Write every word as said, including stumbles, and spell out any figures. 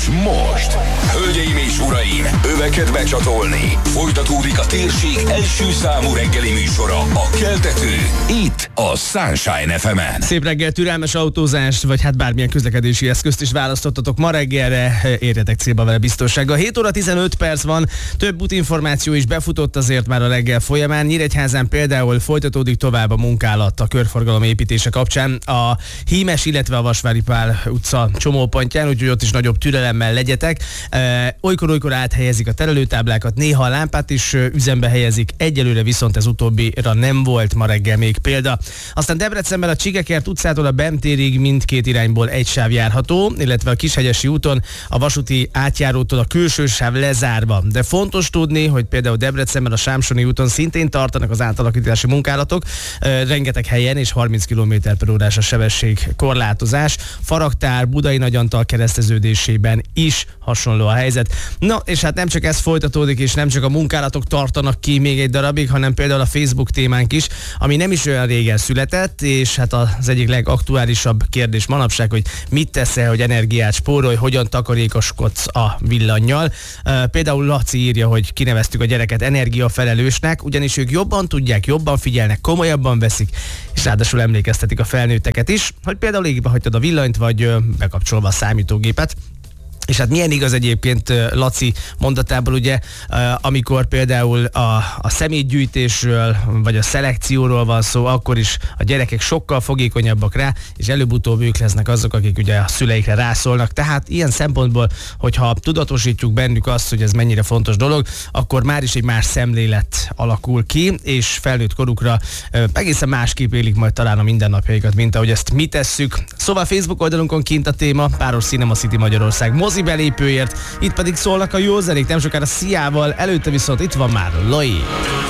És most, hölgyeim és uraim, öveket becsatolni. Folytatódik a térség első számú reggeli műsora, a Keltető, itt a Sunshine ef emen. Szép reggel, türelmes autózást, vagy hát bármilyen közlekedési eszközt is választottatok ma reggelre, érjetek célba vele biztonsággal. hét óra tizenöt perc van, több útinformáció is befutott azért már a reggel folyamán. Nyíregyházán például folytatódik tovább a munkálat a körforgalom építése kapcsán a Hímes, illetve a Vasvári Pál utca csomópontján, úgyhogy ott is nagyobb türelemmel legyetek. E, olykor-olykor áthelyezik a terelőtáblákat, néha a lámpát is üzembe helyezik, egyelőre viszont ez utóbbira nem volt ma reggel még példa. Aztán Debrecenben a Csigekert utcától a Bem térig mindkét irányból egy sáv járható, illetve a Kishegyesi úton a vasúti átjárótól a külső sáv lezárva. De fontos tudni, hogy például Debrecenben a Sámsoni úton szintén tartanak az átalakítási munkálatok, e, rengeteg helyen és harminc kilométer per órás a sebesség korlátozás. Faraktár, Budai Nagyantal kereszteződésében is hasonló a helyzet. Na, és hát nem csak ez folytatódik, és nem csak a munkálatok tartanak ki még egy darabig, hanem például a Facebook témánk is, ami nem is olyan régen született, és hát az egyik legaktuálisabb kérdés manapság, hogy mit teszel, hogy energiát spórolj, hogyan takarékoskodsz a villannyal. Uh, például Laci írja, hogy kineveztük a gyereket energiafelelősnek, ugyanis ők jobban tudják, jobban figyelnek, komolyabban veszik, és ráadásul emlékeztetik a felnőtteket is, hogy például égbe hagytad a villanyt, vagy uh, bekapcsolva a számítógépet. És hát milyen igaz egyébként Laci mondatából, ugye, amikor például a, a szemétgyűjtésről, vagy a szelekcióról van szó, akkor is a gyerekek sokkal fogékonyabbak rá, és előbb-utóbb ők lesznek azok, akik ugye a szüleikre rászólnak. Tehát ilyen szempontból, hogyha tudatosítjuk bennük azt, hogy ez mennyire fontos dolog, akkor már is egy más szemlélet alakul ki, és felnőtt korukra egészen másképp élik majd talán a mindennapjaikat, mint ahogy ezt mi tesszük. Szóval Facebook oldalunkon kint a téma, páros Cinema City Magyarország mozi belépőért, itt pedig szólnak a jó zenék, nem sokára Sziával, előtte viszont itt van már Loi.